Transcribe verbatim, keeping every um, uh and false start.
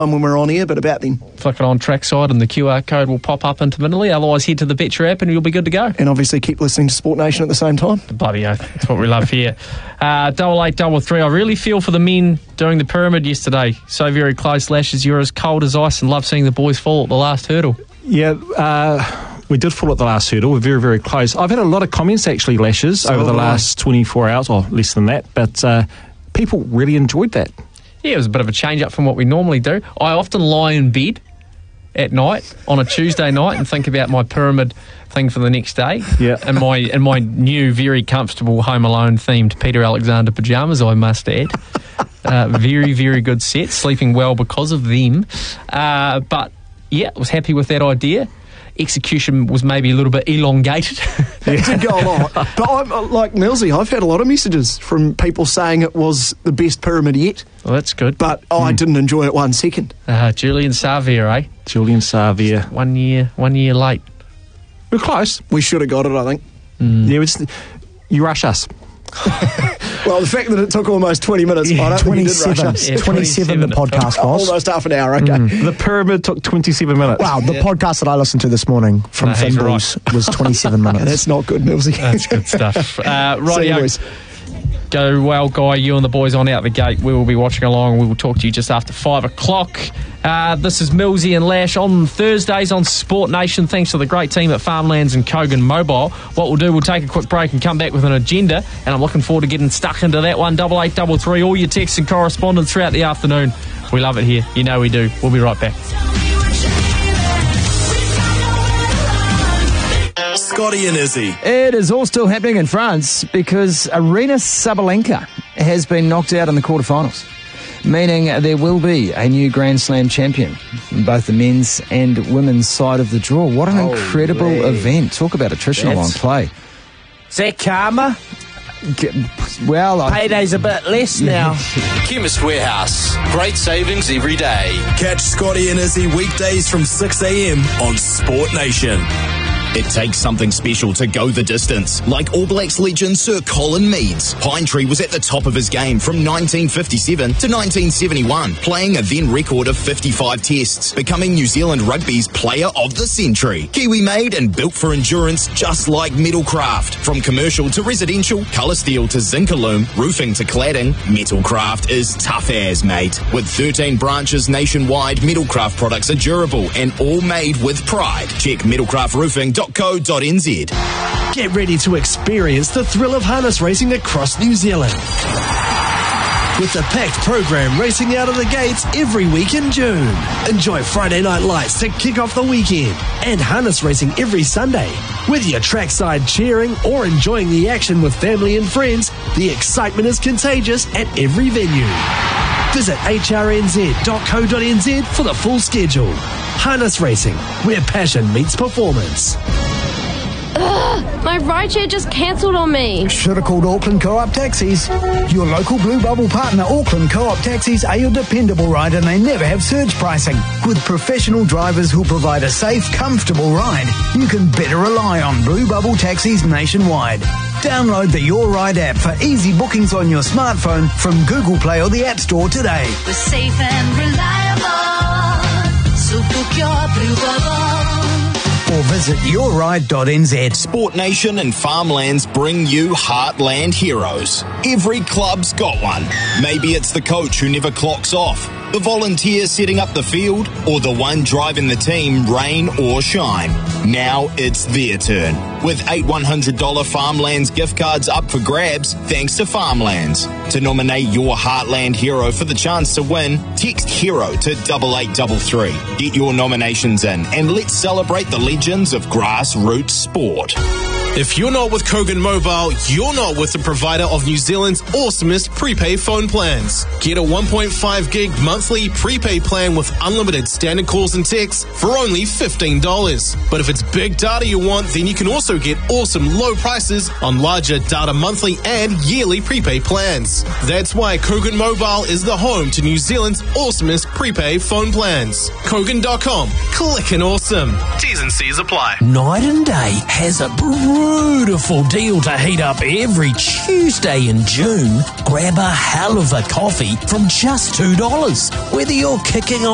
when we're on air, but about then. Flick it on trackside and the Q R code will pop up intermittently. Otherwise, head to the Betcher app and you'll be good to go. And obviously keep listening to Sport Nation at the same time. Bloody oath. That's what we love here. Uh, double eight, double three. I really feel for the men doing the pyramid yesterday. So very close. Lashes, you're as cold as ice and love seeing the boys fall at the last hurdle. Yeah, uh, we did fall at the last hurdle. We're very, very close. I've had a lot of comments, actually, Lashes, so over the last twenty-four hours, or less than that. But uh, people really enjoyed that. Yeah, it was a bit of a change-up from what we normally do. I often lie in bed at night on a Tuesday night and think about my pyramid thing for the next day. Yeah. And my and my new, very comfortable Home Alone-themed Peter Alexander pyjamas, I must add. uh, very, very good set. Sleeping well because of them. Uh, but, yeah, I was happy with that idea. Execution was maybe a little bit elongated. It did go a lot. But I'm, like Millsy, I've had a lot of messages from people saying it was the best pyramid yet. Well, that's good. But oh, mm. I didn't enjoy it one second. Uh, Julian Savia, eh? Julian Savia. One year, one year late. We're close. We should have got it, I think. Mm. Yeah, it's, you rush us. Well, the fact that it took almost twenty minutes, yeah, I don't think you did rush us. Yeah, twenty-seven the podcast was. Almost half an hour, okay. Mm. The pyramid took twenty-seven minutes. Wow, the yeah. podcast that I listened to this morning from no, Finballs right. was twenty-seven minutes. That's not good, Millsy. That's good stuff. Uh, right, go well, Guy. You and the boys on out the gate. We will be watching along. We will talk to you just after five o'clock. Uh, this is Millsy and Lash on Thursdays on Sport Nation. Thanks to the great team at Farmlands and Kogan Mobile. What we'll do, we'll take a quick break and come back with an agenda. And I'm looking forward to getting stuck into that one. Double eight, double three. All your texts and correspondence throughout the afternoon. We love it here. You know we do. We'll be right back. Scotty and Izzy. It is all still happening in France because Arina Sabalenka has been knocked out in the quarterfinals, meaning there will be a new Grand Slam champion in both the men's and women's side of the draw. What an oh, incredible man. event. Talk about attritional on play. Is that karma? Well, I... Payday's a bit less now. Chemist Warehouse. Great savings every day. Catch Scotty and Izzy weekdays from six a.m. on Sport Nation. It takes something special to go the distance. Like All Blacks legend Sir Colin Meads, Pinetree was at the top of his game from nineteen fifty-seven to nineteen seventy-one, playing a then record of fifty-five tests, becoming New Zealand Rugby's Player of the Century. Kiwi made and built for endurance, just like Metalcraft. From commercial to residential, colour steel to Zincalume, roofing to cladding, Metalcraft is tough as, mate. With thirteen branches nationwide, Metalcraft products are durable and all made with pride. Check metalcraft roofing dot co dot n z. Get ready to experience the thrill of harness racing across New Zealand. With a packed program racing out of the gates every week in June. Enjoy Friday Night Lights to kick off the weekend and harness racing every Sunday. Whether you're trackside cheering or enjoying the action with family and friends, the excitement is contagious at every venue. Visit h r n z dot co dot n z for the full schedule. Harness Racing, where passion meets performance. Ugh, my rideshare just cancelled on me. Should have called Auckland Co-op Taxis. Your local Blue Bubble partner, Auckland Co-op Taxis, are your dependable ride and they never have surge pricing. With professional drivers who provide a safe, comfortable ride, you can better rely on Blue Bubble Taxis nationwide. Download the Your Ride app for easy bookings on your smartphone from Google Play or the App Store today. We're safe and reliable, so book your Blue Bubble. Or visit your ride dot n z. Sport Nation and Farmlands bring you Heartland Heroes. Every club's got one. Maybe it's the coach who never clocks off, the volunteer setting up the field, or the one driving the team, rain or shine. Now it's their turn. With eight one hundred dollars Farmlands gift cards up for grabs, thanks to Farmlands. To nominate your Heartland hero for the chance to win, text HERO to double eight double three. Get your nominations in and let's celebrate the legends of grassroots sport. If you're not with Kogan Mobile, you're not with the provider of New Zealand's awesomest prepaid phone plans. Get a one point five gig monthly prepaid plan with unlimited standard calls and texts for only fifteen dollars. But if it's big data you want, then you can also get awesome low prices on larger data monthly and yearly prepaid plans. That's why Kogan Mobile is the home to New Zealand's awesomest prepaid phone plans. Kogan dot com. Clickin' awesome. T's and C's apply. Night and Day has a beautiful deal to heat up every Tuesday in June. Grab a hell of a coffee from just two dollars. Whether you're kicking